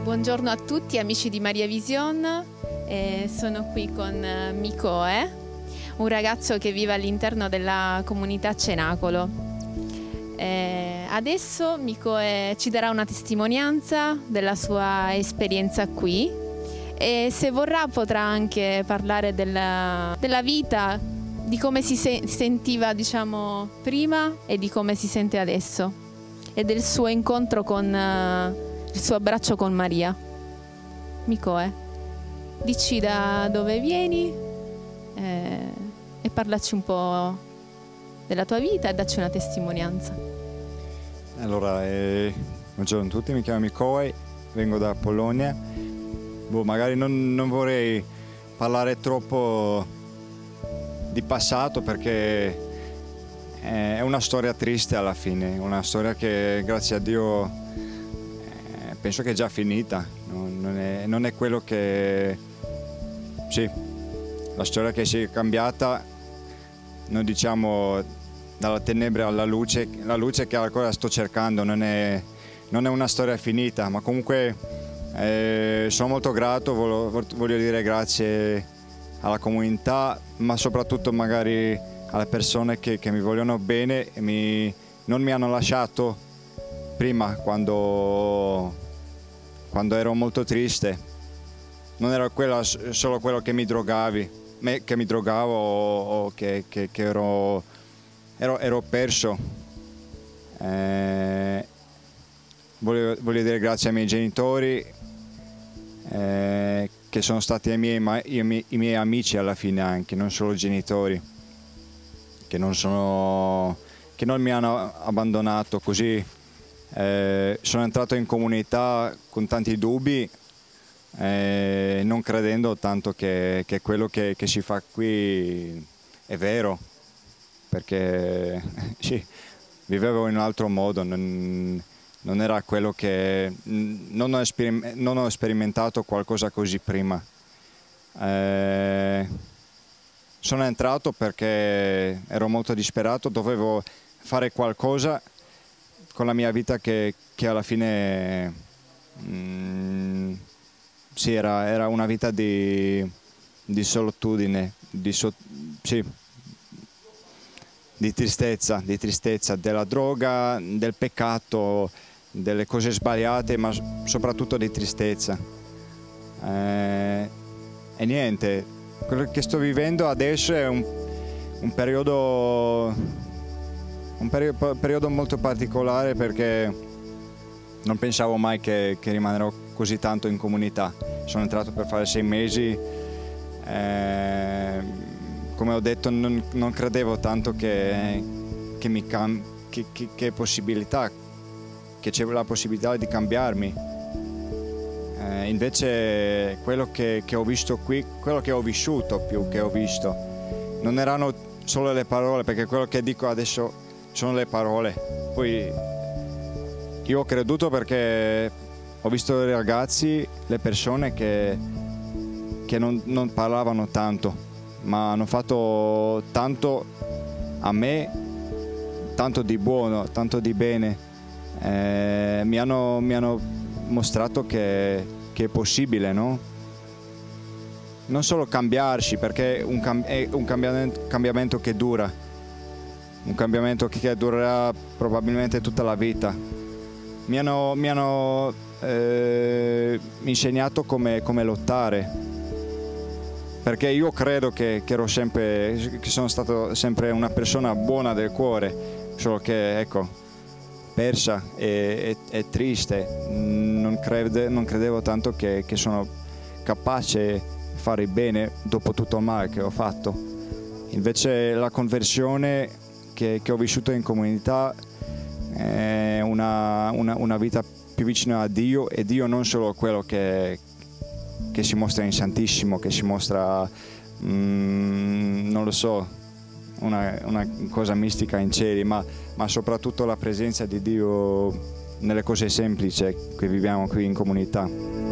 Buongiorno a tutti amici di Maria Vision, sono qui con Mikoe, un ragazzo che vive all'interno della comunità Cenacolo. Adesso Mikoe ci darà una testimonianza della sua esperienza qui e se vorrà potrà anche parlare della vita, di come si sentiva diciamo prima e di come si sente adesso e del suo incontro con il suo abbraccio con Maria. Mikoe, dici da dove vieni e parlaci un po' della tua vita e dacci una testimonianza. Allora, buongiorno a tutti, mi chiamo Mikoe, vengo da Polonia. Magari non vorrei parlare troppo di passato perché è una storia triste alla fine, una storia che grazie a Dio penso che è già finita, non è quello che... Sì, la storia che si è cambiata, noi diciamo dalla tenebra alla luce, la luce che ancora sto cercando, non è una storia finita, ma comunque sono molto grato, voglio dire grazie alla comunità, ma soprattutto magari alle persone che mi vogliono bene e non mi hanno lasciato prima quando ero molto triste. Non era solo quello che mi drogavo o che ero perso. Voglio dire grazie ai miei genitori che sono stati i miei amici alla fine anche, non solo genitori, che non mi hanno abbandonato così. Sono entrato in comunità con tanti dubbi, non credendo tanto che quello che si fa qui è vero, perché sì, vivevo in un altro modo, non era quello che... non ho sperimentato qualcosa così prima. Sono entrato perché ero molto disperato, dovevo fare qualcosa con la mia vita che alla fine sì, era una vita di solitudine, sì, di tristezza, della droga, del peccato, delle cose sbagliate, ma soprattutto di tristezza. E niente, quello che sto vivendo adesso è un periodo molto particolare perché non pensavo mai che rimanerò così tanto in comunità. Sono entrato per fare 6 mesi, come ho detto non credevo tanto che c'è la possibilità di cambiarmi. Invece quello che ho visto qui, quello che ho vissuto più che ho visto, non erano solo le parole, perché quello che dico adesso sono le parole. Poi io ho creduto perché ho visto i ragazzi, le persone che non parlavano tanto, ma hanno fatto tanto a me, tanto di buono, tanto di bene. Mi hanno mostrato che è possibile, no? Non solo cambiarsi, perché è un cambiamento che dura. Un cambiamento che durerà probabilmente tutta la vita. Mi hanno insegnato come lottare, perché io credo che sono stato sempre una persona buona del cuore, solo che ecco, persa e triste. Non credevo tanto che sono capace di fare il bene dopo tutto il male che ho fatto. Invece la conversione che ho vissuto in comunità è una vita più vicina a Dio, e Dio non solo quello che si mostra in Santissimo, che si mostra, non lo so, una cosa mistica in cieli, ma soprattutto la presenza di Dio nelle cose semplici che viviamo qui in comunità.